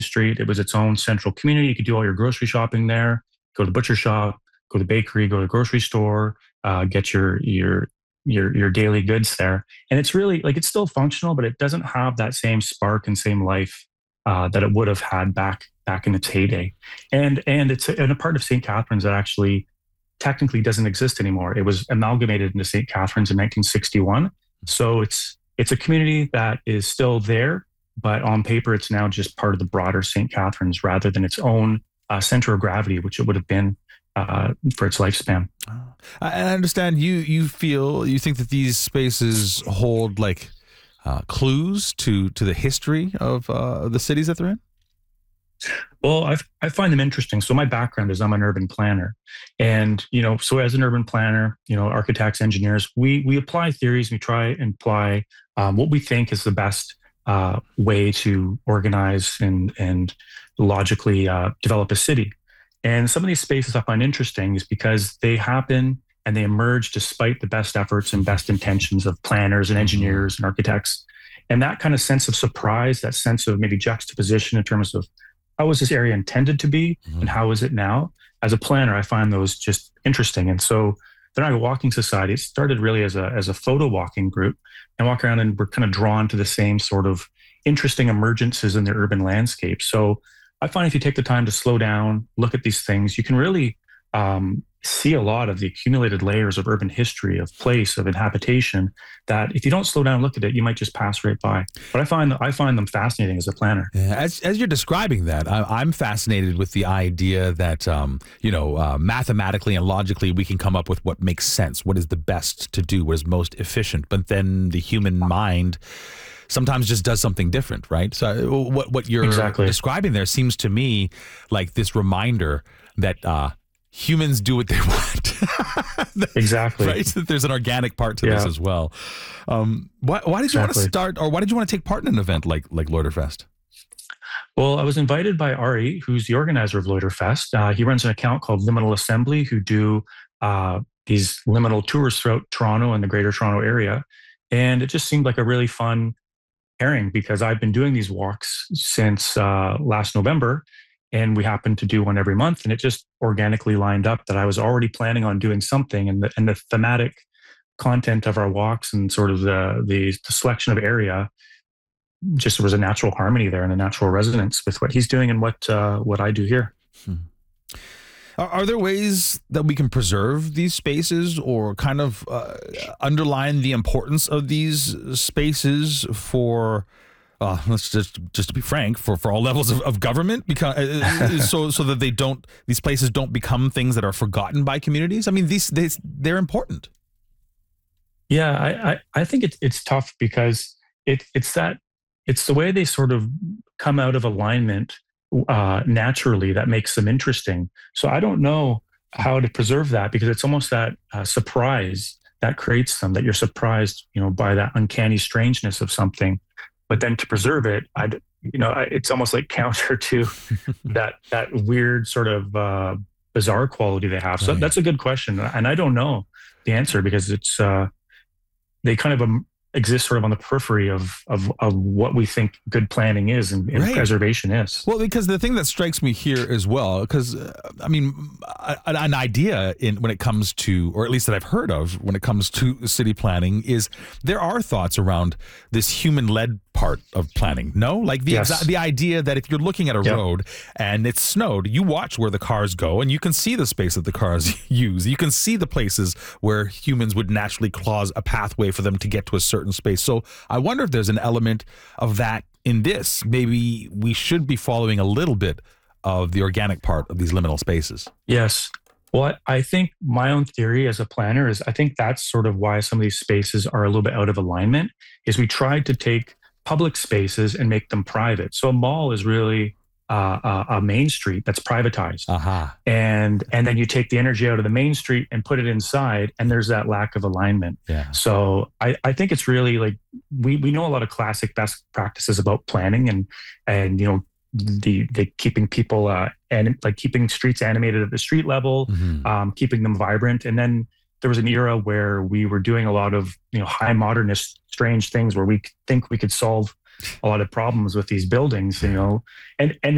street. It was its own central community. You could do all your grocery shopping there, go to the butcher shop, go to the bakery, go to the grocery store, get your daily goods there. And it's really like it's still functional, but it doesn't have that same spark and same life that it would have had back in its heyday. And it's and a part of St. Catharines that actually technically doesn't exist anymore. It was amalgamated into St. Catharines in 1961. So it's a community that is still there, but on paper it's now just part of the broader St. Catharines rather than its own center of gravity, which it would have been for its lifespan. Oh. I understand you think that these spaces hold like clues to the history of the cities that they're in? Well, I find them interesting. So my background is I'm an urban planner, and so as an urban planner, architects, engineers, we apply theories. We try and apply what we think is the best way to organize and logically develop a city. And some of these spaces I find interesting is because they happen and they emerge despite the best efforts and best intentions of planners and engineers and architects. And that kind of sense of surprise, that sense of maybe juxtaposition in terms of how was this area intended to be and how is it now? As a planner, I find those just interesting. And so the Niagara Walking Society, it started really as a photo walking group and walk around, and we're kind of drawn to the same sort of interesting emergences in the urban landscape. So I find if you take the time to slow down, look at these things, you can really see a lot of the accumulated layers of urban history, of place, of inhabitation, that if you don't slow down and look at it, you might just pass right by. But I find them fascinating as a planner. Yeah, as you're describing that, I'm fascinated with the idea that, mathematically and logically, we can come up with what makes sense, what is the best to do, what is most efficient. But then the human mind sometimes just does something different, right? So what you're describing there seems to me like this reminder that humans do what they want. Exactly. Right? That there's an organic part to this as well. Why did you want to start, or why did you want to take part in an event like Loiterfest? Well, I was invited by Ari, who's the organizer of Loiterfest. He runs an account called Liminal Assembly, who do these liminal tours throughout Toronto and the Greater Toronto area. And it just seemed like a really fun pairing because I've been doing these walks since last November. And we happened to do one every month, and it just organically lined up that I was already planning on doing something, and the thematic content of our walks and sort of the selection of area, just there was a natural harmony there and a natural resonance with what he's doing and what I do here. Are there ways that we can preserve these spaces or kind of underline the importance of these spaces for? Let's just to be frank, for all levels of government, because so that these places don't become things that are forgotten by communities. I mean, they're important. Yeah, I think it's tough because it's the way they sort of come out of alignment naturally that makes them interesting. So I don't know how to preserve that because it's almost that surprise that creates them, that you're surprised, by that uncanny strangeness of something. But then to preserve it, it's almost like counter to that weird sort of bizarre quality they have. So that's a good question, and I don't know the answer because it's they kind of exist sort of on the periphery of what we think good planning is and preservation is. Well, because the thing that strikes me here as well, because an idea when it comes to, or at least that I've heard of when it comes to city planning, is there are thoughts around this human-led part of planning. No, like the idea that if you're looking at a road and it's snowed, you watch where the cars go and you can see the space that the cars use. You can see the places where humans would naturally cause a pathway for them to get to a certain space. So I wonder if there's an element of that in this. Maybe we should be following a little bit of the organic part of these liminal spaces. Yes. Well, I think my own theory as a planner is I think that's sort of why some of these spaces are a little bit out of alignment, is we tried to take public spaces and make them private. So a mall is really a main street that's privatized. And then you take the energy out of the main street and put it inside, and there's that lack of alignment. So I think it's really like we know a lot of classic best practices about planning and the keeping people and like keeping streets animated at the street level, keeping them vibrant. And then there was an era where we were doing a lot of high modernist strange things where we think we could solve a lot of problems with these buildings, and